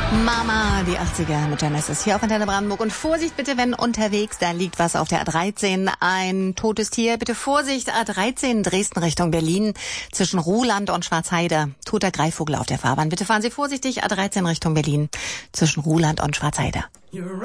Mama, die 80er mit Genesis hier auf Antenne Brandenburg. Und Vorsicht bitte, wenn unterwegs, da liegt was auf der A13, ein totes Tier. Bitte Vorsicht, A13 Dresden Richtung Berlin zwischen Ruhland und Schwarzheide. Toter Greifvogel auf der Fahrbahn. Bitte fahren Sie vorsichtig, A13 Richtung Berlin zwischen Ruhland und Schwarzheide.